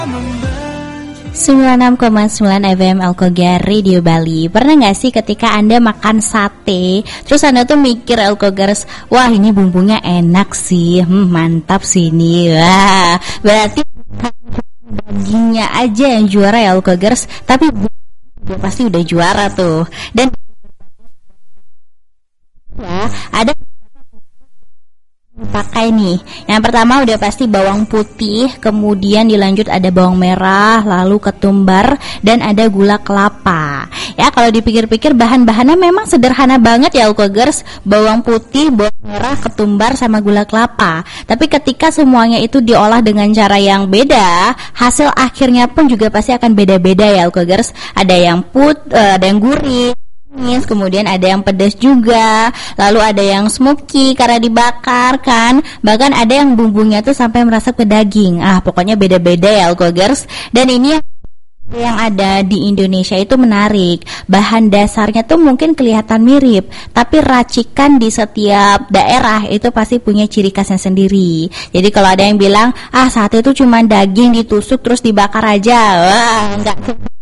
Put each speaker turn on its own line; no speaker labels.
96,9 FM Alkogar Radio Bali. Pernah gak sih ketika Anda makan sate, terus Anda tuh mikir Alkogers, wah ini bumbunya enak sih, mantap sih ini. Wah, berarti dagingnya aja yang juara ya Alkogers, tapi bumbu pasti udah juara tuh. Dan ya, ada pakai nih. Yang pertama udah pasti bawang putih, kemudian dilanjut ada bawang merah, lalu ketumbar dan ada gula kelapa. Ya kalau dipikir-pikir bahan-bahannya memang sederhana banget ya Alkogers, bawang putih, bawang merah, ketumbar sama gula kelapa. Tapi ketika semuanya itu diolah dengan cara yang beda, hasil akhirnya pun juga pasti akan beda-beda ya Alkogers. Ada yang ada yang gurih, kemudian ada yang pedas juga, lalu ada yang smoky karena dibakar kan, bahkan ada yang bumbunya tuh sampai merasap ke daging. Pokoknya beda-beda ya Alkogers. Dan ini yang ada di Indonesia itu menarik. Bahan dasarnya tuh mungkin kelihatan mirip, tapi racikan di setiap daerah itu pasti punya ciri khasnya sendiri. Jadi kalau ada yang bilang, sate itu cuma daging ditusuk terus dibakar aja, wah enggak.